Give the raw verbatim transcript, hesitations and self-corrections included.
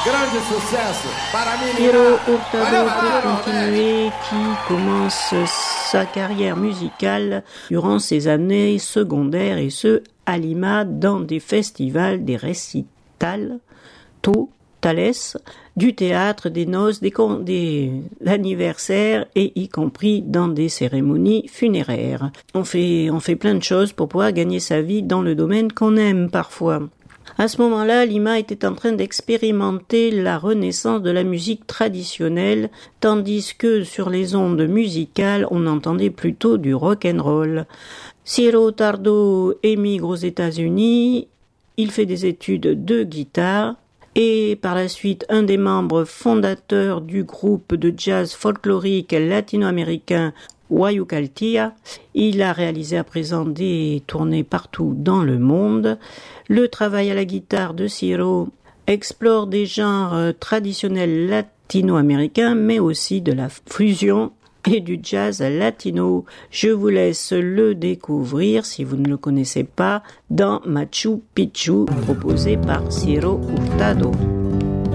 grande sucesso para mim. Ciro Hurtado peut continuer, qui commence sa carrière musicale durant ses années secondaires et ce, à Lima, dans des festivals, des récitals, tôt, Thalès, du théâtre, des noces, des, con- des anniversaires et y compris dans des cérémonies funéraires. On fait, on fait plein de choses pour pouvoir gagner sa vie dans le domaine qu'on aime parfois. À ce moment-là, Lima était en train d'expérimenter la renaissance de la musique traditionnelle, tandis que sur les ondes musicales, on entendait plutôt du rock and roll. Ciro Hurtado émigre aux États-Unis, il fait des études de guitare, et par la suite un des membres fondateurs du groupe de jazz folklorique latino-américain Huayucaltia. Il a réalisé à présent des tournées partout dans le monde. Le travail à la guitare de Ciro explore des genres traditionnels latino-américains, mais aussi de la fusion et du jazz latino. Je vous laisse le découvrir, si vous ne le connaissez pas, dans Machu Picchu, proposé par Ciro Hurtado.